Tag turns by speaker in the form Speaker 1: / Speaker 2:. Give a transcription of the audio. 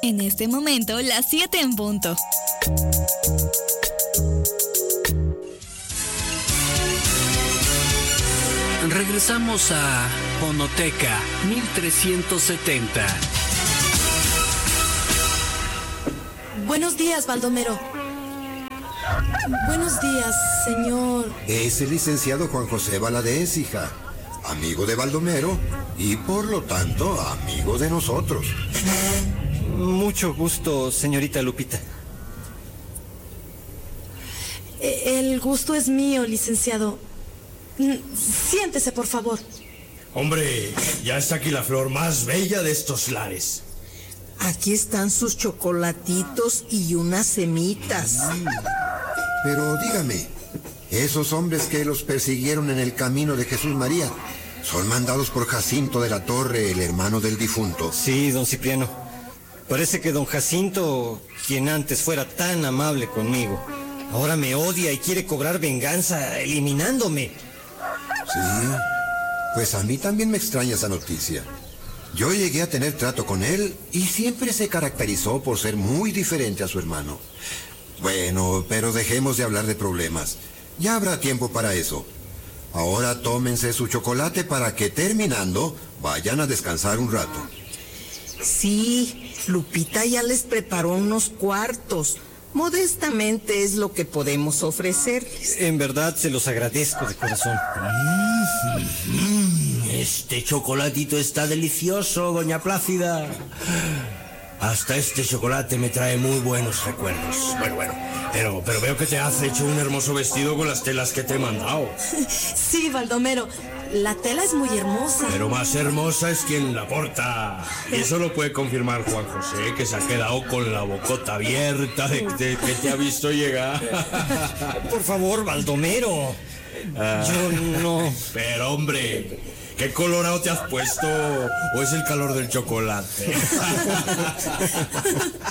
Speaker 1: En este momento, las 7 en punto.
Speaker 2: Regresamos a Fonoteca 1370.
Speaker 3: Buenos días, Baldomero. Buenos días, señor.
Speaker 4: Es el licenciado Juan José Valadez, hija. Amigo de Baldomero y, por lo tanto, amigo de nosotros.
Speaker 5: Mucho gusto, señorita Lupita.
Speaker 3: El gusto es mío, licenciado. Siéntese, por favor.
Speaker 6: Hombre, ya está aquí la flor más bella de estos lares.
Speaker 7: Aquí están sus chocolatitos y unas semitas.
Speaker 4: Pero dígame, esos hombres que los persiguieron en el camino de Jesús María son mandados por Jacinto de la Torre, el hermano del difunto.
Speaker 5: Sí, don Cipriano. Parece que don Jacinto, quien antes fuera tan amable conmigo, ahora me odia y quiere cobrar venganza eliminándome.
Speaker 4: Sí, pues a mí también me extraña esa noticia. Yo llegué a tener trato con él y siempre se caracterizó por ser muy diferente a su hermano. Bueno, pero dejemos de hablar de problemas. Ya habrá tiempo para eso. Ahora tómense su chocolate para que, terminando, vayan a descansar un rato.
Speaker 7: Sí, Lupita ya les preparó unos cuartos. Modestamente es lo que podemos ofrecerles.
Speaker 5: En verdad se los agradezco de corazón.
Speaker 6: Este chocolatito está delicioso, doña Plácida. Hasta este chocolate me trae muy buenos recuerdos. Bueno, pero veo que te has hecho un hermoso vestido con las telas que te he mandado.
Speaker 3: Sí, Baldomero, la tela es muy hermosa.
Speaker 6: Pero más hermosa es quien la porta. Y eso lo puede confirmar Juan José, que se ha quedado con la bocota abierta de que te ha visto llegar.
Speaker 5: Por favor, Baldomero. Yo no...
Speaker 6: Pero, hombre, ¿qué colorado te has puesto? ¿O es el calor del chocolate?